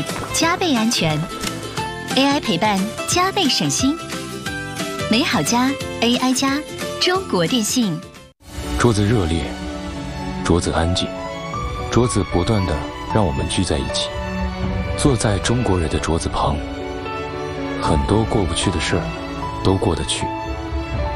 加倍安全 ，AI 陪伴加倍省心。美好家 AI 家，中国电信。 桌子热烈，桌子安静，桌子不断地让我们聚在一起，坐在中国人的桌子旁，很多过不去的事儿都过得去。